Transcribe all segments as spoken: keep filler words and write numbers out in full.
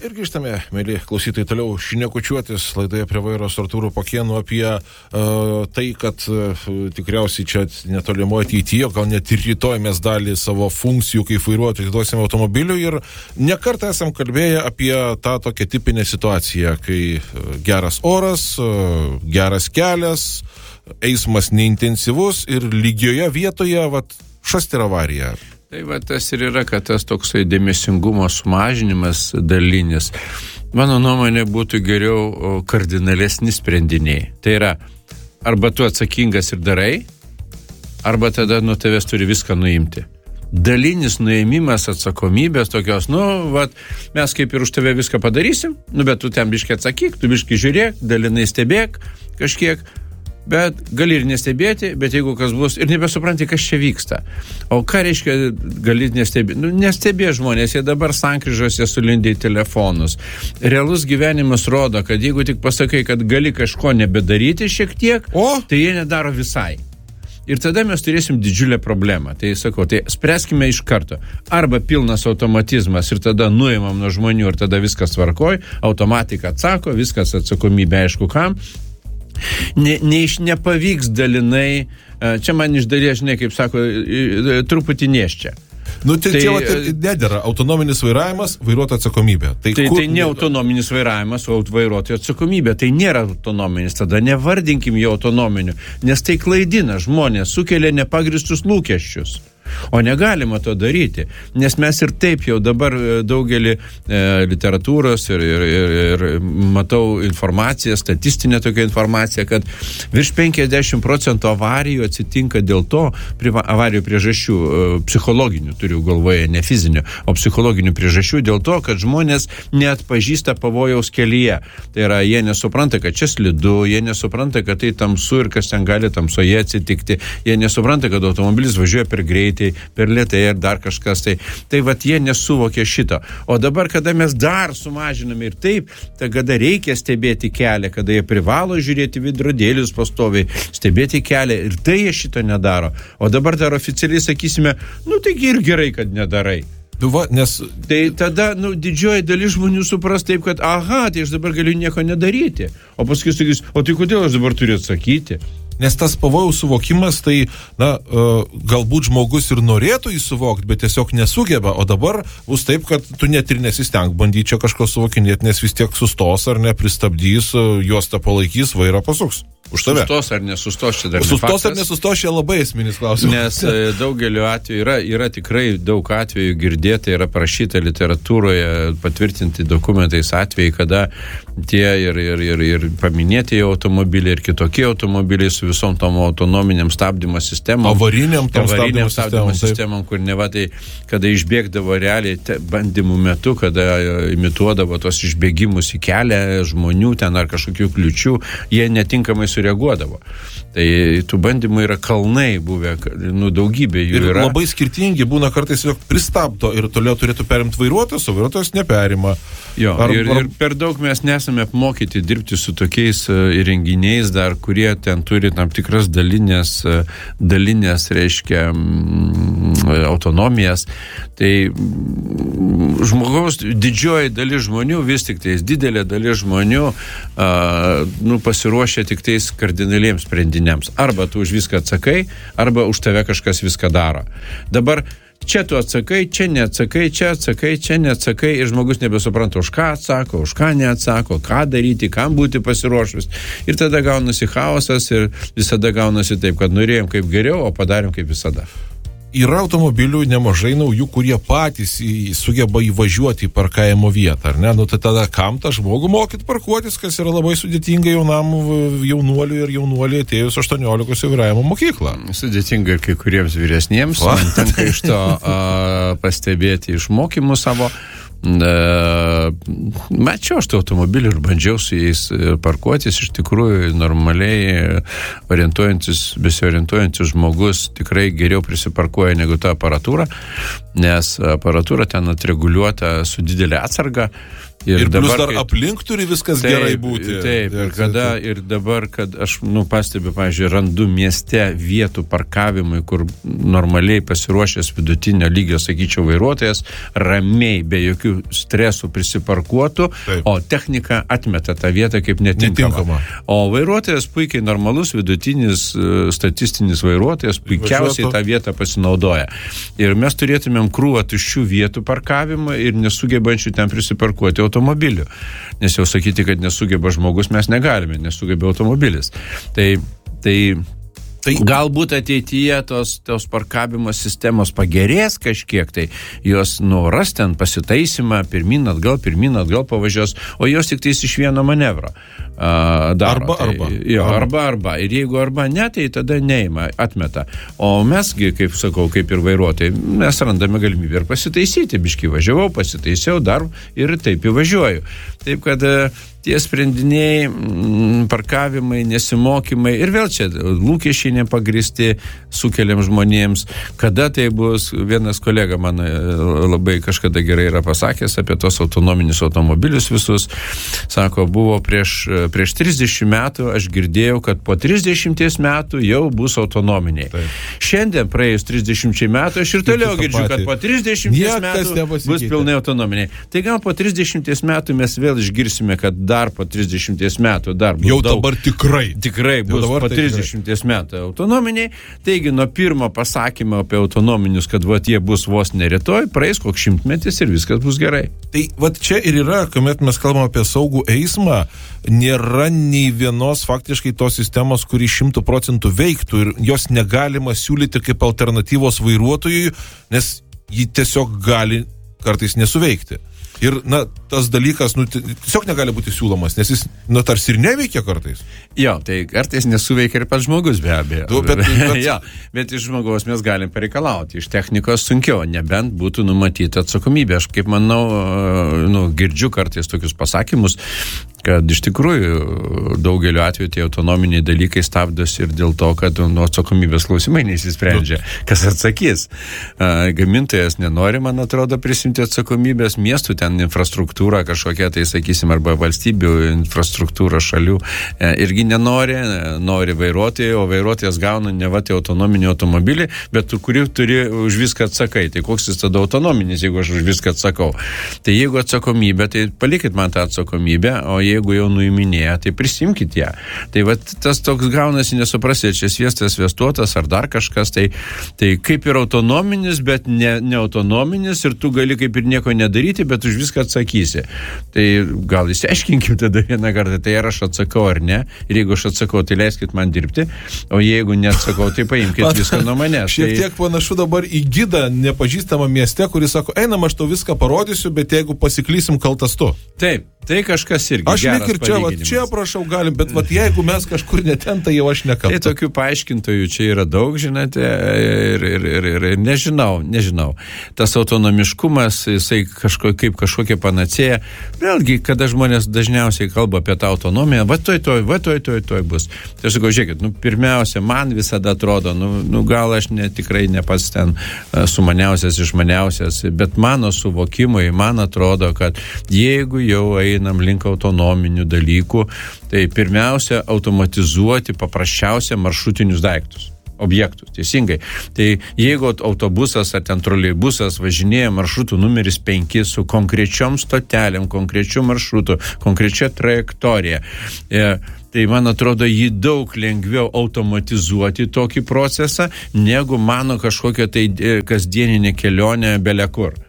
Ir grįžtame, mėly klausytojai, toliau šnekučiuotis laidoje Prie vairo su Artūru Pakėnu apie uh, tai, kad uh, tikriausiai čia netolimoje ateityje, gal net ir rytoj mes dalį savo funkcijų kaip vairuotojai duosime automobilių ir nekartą esam kalbėję apie tą tokią tipinę situaciją, kai uh, geras oras, uh, geras kelias, eismas neintensyvus ir lygioje vietoje, vat, šast ir avarija. Tai va tas ir yra, kad tas toksai dėmesingumo sumažinimas dalinis, mano nuomonė, būtų geriau kardinalesni sprendiniai. Tai yra, arba tu atsakingas ir darai, arba tada nuo tavęs turi viską nuimti. Dalinis nuėmimas atsakomybės tokios, nu, vat, mes kaip ir už tave viską padarysim, nu, bet tu ten biškai atsakyk, tu biškai žiūrėk, dalinai stebėk kažkiek, bet gali ir nestebėti, bet jeigu kas bus, ir nebesupranti, kas čia vyksta. O ką reiškia gali nestebėti? Nu, nestebė žmonės, jie dabar sankryžose sulindė į telefonus. Realus gyvenimas rodo, kad jeigu tik pasakai, kad gali kažko nebedaryti šiek tiek, o? Tai jie nedaro visai. Ir tada mes turėsim didžiulę problemą. Tai sakau, tai spręskime iš karto. Arba pilnas automatizmas ir tada nuimam nuo žmonių ir tada viskas tvarkoj, automatika atsako, viskas atsakomybė aišku kam. Ne, ne, nepavyks dalinai, čia man iš dalies, žinai, kaip sako, truputį neščia. Nu, tai, tai čia va, tai nedėra. Autonominis vairavimas, vairuotojo atsakomybė. Tai, tai, kur... tai ne autonominis vairavimas, o vairuotojo atsakomybė. Tai nėra autonominis. Tada nevardinkim jo autonominiu, nes tai klaidina žmonės, sukelia nepagristus lūkesčius. O negalima to daryti, nes mes ir taip jau dabar daugelį e, literatūros ir, ir, ir, ir matau informaciją, statistinę tokią informaciją, kad virš penkiasdešimt procentų avarijų atsitinka dėl to, priva, avarijų priežasčių, e, psichologinių, turiu galvoje, ne fizinių, o psichologinių priežasčių dėl to, kad žmonės neatpažįsta pavojaus kelyje. Tai yra, jie nesupranta, kad čia slidu, jie nesupranta, kad tai tamsu ir kas ten gali tamsoje atsitikti, jie nesupranta, kad automobilis važiuoja per greitį, per lėtai ir dar kažkas. Tai, tai vat jie nesuvokė šito. O dabar, kada mes dar sumažiname ir taip, tai kada reikia stebėti kelią, kada jie privalo žiūrėti vidrodėlius pastoviai, stebėti kelią ir tai jie šito nedaro. O dabar dar oficialiai sakysime, nu taigi ir gerai, kad nedarai. Va, nes... Tai tada, nu, didžioji dalis žmonių supras taip, kad aha, tai aš dabar galiu nieko nedaryti. O paskui sakys, o tai kodėl aš dabar turiu atsakyti? Nes tas pavojaus suvokimas, tai, na, galbūt žmogus ir norėtų jį suvokti, bet tiesiog nesugeba, o dabar bus taip, kad tu net ir nesistenk bandyti čia kažko suvokinėti, nes vis tiek sustos ar nepristabdys, juostą palaikys, vairą pasuks. Už tave. Sustos ar nesustos, čia dar sustos nepaktas. Ar nesustos, čia labai esminis klausimas. Nes daugeliu atveju yra, yra tikrai daug atvejų girdėta, yra parašyta literatūroje, patvirtinti dokumentais atvejai, kada tie ir, ir, ir, ir paminėti automobiliai ir kitokie automobiliai su visom tom autonominiam stabdymo sistemom. Avariniam tam avariniam stabdymo sistemom, sistemom kur neva tai, kada išbėgdavo realiai te, bandymų metu, kada imituodavo tos išbėgimus į kelią žmonių ten ar kažkokių kliučių, jie netinkamai sureaguodavo. Tai tų bandymų yra kalnai buvę, nu daugybė jų ir yra. Ir labai skirtingi būna kartais jog pristabdo ir toliau turėtų perimti vairuotojas, o vairuotojas neperima. Jo, ar, ir, ar... ir per daug mes nesame apmokyti dirbti su tokiais įrenginiais dar, kurie ten turi tam tikras dalinės, dalinės reiškia, autonomijas. Tai žmogaus didžioji dalis žmonių, vis tik tais didelė dalis žmonių a, nu, pasiruošia tik tais kardinaliems sprendiniams. Arba tu už viską atsakai, arba už tave kažkas viską daro. Dabar čia tu atsakai, čia neatsakai, čia atsakai, čia neatsakai ir žmogus nebesupranta, už ką atsako, už ką neatsako, ką daryti, kam būti pasiruošus. Ir tada gaunasi chaosas ir visada gaunasi taip, kad norėjom kaip geriau, o padarėm kaip visada. Yra automobilių nemažai naujų, kurie patys į, sugeba įvažiuoti į parkavimo vietą, ar ne? Nu tai tada kam tą žmogų mokyti parkuotis, kas yra labai sudėtinga jaunam jaunuoliui ir jaunuoliui atėjus aštuoniolikos į vairavimo mokyklą. Sudėtinga ir kai kuriems vyresniems. Va. Man tenka iš to a, pastebėti iš mokymų savo. Uh, mačiau aš tą automobilį ir bandžiau su jais parkuotis, iš tikrųjų normaliai orientuojantis, besiorientuojantis žmogus tikrai geriau prisiparkuoja negu ta aparatūra, nes aparatūra ten atreguliuota su didelė atsarga Ir, ir dabar, plus dar kai, aplink turi viskas taip, gerai būti. Taip, ir, kada, ir dabar, kad aš nu, pastebiu, pavyzdžiui, randu mieste vietų parkavimui, kur normaliai pasiruošęs vidutinio lygio, sakyčiau, vairuotojas, ramiai, be jokių stresų prisiparkuotų, taip. O technika atmeta tą vietą kaip netinkama. netinkama. O vairuotojas puikiai normalus, vidutinis, statistinis vairuotojas, puikiausiai Važiuotų. tą vietą pasinaudoja. Ir mes turėtumėm krūvą tuščių vietų parkavimą ir nesugebančių ten prisiparkuoti automobilių. Nes jau sakyti, kad nesugeba žmogus, mes negalime, nesugeba automobilis. Tai, tai, tai galbūt ateityje tos, tos parkavimo sistemos pagerės kažkiek, tai jos nuras ten pasitaisymą, pirmin atgal, pirmin atgal pavažios, o jos tik tais iš vieno manevro. Uh, daro. Arba, arba. Tai, jo, arba, arba. Ir jeigu arba ne, tai tada neima, atmeta. O mesgi, kaip sakau, kaip ir vairuotojai, mes randame galimybę ir pasitaisyti. Biškį važiavau, pasitaisiau dar ir taip įvažiuoju. Taip, kad tie sprendiniai, parkavimai, nesimokymai ir vėl čia lūkesčiai nepagristi sukeliam žmonėms. Kada tai bus, vienas kolega man labai kažkada gerai yra pasakęs apie tos autonominius automobilius visus. Sako, buvo prieš, prieš trisdešimt metų, aš girdėjau, kad po trisdešimties metų jau bus autonominiai. Taip. Šiandien praėjus trisdešimčiai metų, aš ir toliau girdžiu, kad po trisdešimties metų bus pilnai autonominiai. Tai gal po trisdešimties metų mes vėl išgirsime, kad dar po trisdešimties metų dar bus jau daug, dabar tikrai. Tikrai bus po trisdešimties metų autonominiai. Taigi, nuo pirmo pasakymo apie autonominius, kad vat jie bus vos nerytoj, praeis koks šimtmetis ir viskas bus gerai. Tai vat čia ir yra, kuomet mes kalbame apie saugų eismą, nėra nei vienos faktiškai tos sistemos, kuri šimtų procentų veiktų ir jos negalima siūlyti kaip alternatyvos vairuotojui, nes ji tiesiog gali kartais nesuveikti. Ir, na, tas dalykas, nu, tiesiog negali būti siūlomas, nes jis, nu, tarsi ir neveikia kartais. Jo, tai kartais nesuveikia ir pats žmogus, be abejo. Du, bet, bet... jo, bet iš žmogaus mes galim pareikalauti, iš technikos sunkiau, nebent būtų numatyta atsakomybė. Aš, kaip manau, nu, girdžiu kartais tokius pasakymus, kad iš tikrųjų daugeliu atveju tie autonominiai dalykai stabdosi ir dėl to, kad nuo atsakomybės klausimai neįsisprendžia. Kas atsakys? Gamintojas nenori, man atrodo, prisimti atsakomybės, miestų ten infrastruktūra kažkokia, tai sakysim, arba valstybių infrastruktūra šalių irgi nenori, nori vairuotojai, o vairuotojas gauna ne va tai autonominį automobilį, bet tu, kurį turi už viską atsakai. Tai koks jis tada autonominis, jeigu aš už viską atsakau? Tai jeigu atsakomybė, tai palikit man tą atsakomybę, o jeigu jau nuiminėja, tai prisimkit ją. Tai va tas toks gaunasi, nesuprasė, čia sviestas sviestuotas ar dar kažkas, tai, tai kaip ir autonominis, bet ne, ne autonominis ir tu gali kaip ir nieko nedaryti, bet už viską atsakysi. Tai gal išsiaiškinkim tada vieną kartą, tai ar aš atsakau ar ne, ir jeigu aš atsakau, tai leiskit man dirbti, o jeigu neatsakau, tai paimkit viską nuo manęs. Šiek tai... tiek panašu dabar į gidą nepažįstamą mieste, kuris sako, einam, aš tau viską parodysiu, bet jeigu pasiklysim, kaltas tu. Taip, tai kažkas irgi. Aš lik ir čia, va, čia prašau galim, bet va, jeigu mes kažkur neten, tai jau aš nekaltu. Tai tokių paaiškintojų čia yra daug, žinote, ir, ir, ir, ir, ir nežinau, nežinau. Tas autonomiškumas, jisai kažko, kaip kažkokia panacėja. Vėlgi, kada žmonės dažniausiai kalba apie tą autonomiją, va toj, toj, va toj, toj, toj bus. Tai aš sakau, žiūrėkit, nu, pirmiausia, man visada atrodo, nu, nu gal aš ne, tikrai ne pats ten sumaniausias, išmaniausias, bet mano suvokimui, man atrodo, kad jeigu jau einam link autonominių dalykų, tai pirmiausia automatizuoti paprasčiausia maršrutinius daiktus. Objektus, teisingai. Tai jeigu autobusas ar ten troleibusas važinėja maršrutų numeris penki su konkrečiom stotelėm, konkrečiu maršrutu, konkrečia trajektorija, e, tai man atrodo, jį daug lengviau automatizuoti tokį procesą, negu mano kažkokia tai e, kasdieninė kelionė belekur.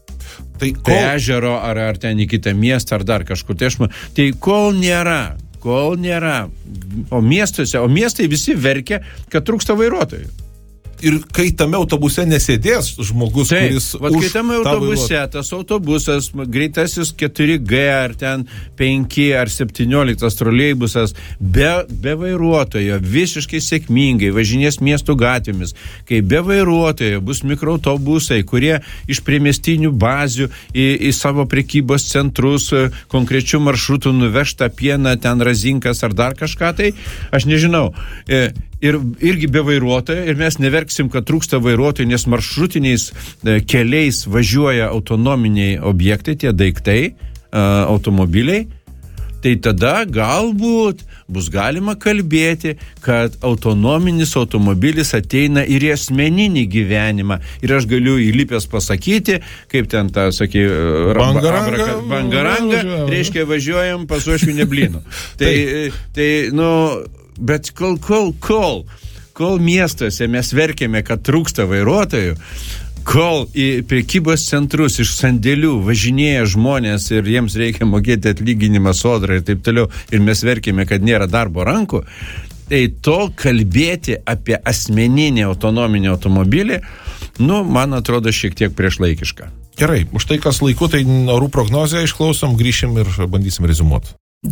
Tai, kol... tai ežero ar, ar ten į kitą miestą ar dar kažkur. Tai, aš, tai kol nėra, kol nėra, o miestuose, o miestai visi verkia, kad trūksta vairuotojų. Ir kai tame autobuse nesėdės žmogus, taip, kuris vat, už kai tame autobuse, tas autobusas, greitasis keturi G ar ten penki ar septynioliktas troleibusas, be, be vairuotojo, visiškai sėkmingai važinės miestų gatvėmis, kai be vairuotojo bus mikroautobusai, kurie iš priemiestinių bazių į, į savo prekybos centrus konkrečių maršrutų nuveš tą pieną, ten razinkas ar dar kažką, tai aš nežinau. E, Ir irgi be vairuotojo, ir mes neverksim, kad trūksta vairuotojų, nes maršrutiniais keliais važiuoja autonominiai objektai, tie daiktai, automobiliai, tai tada galbūt bus galima kalbėti, kad autonominis automobilis ateina ir į asmeninį gyvenimą. Ir aš galiu įlipęs pasakyti, kaip ten tą, sakė, bangaranga, bangaranga, reiškia važiuojam pas uošvinę blynų. tai, tai, nu, bet kol, kol, kol, kol miestuose mes verkėme, kad trūksta vairuotojų, kol į prekybos centrus iš sandėlių važinėja žmonės ir jiems reikia mokėti atlyginimą sodrą ir taip toliau, ir mes verkime, kad nėra darbo rankų, tai tol kalbėti apie asmeninį autonominį automobilį, nu, man atrodo, šiek tiek priešlaikiška. Gerai, už tai, kas laiku, tai orų prognozę išklausom, grįšim ir bandysim rezumuoti.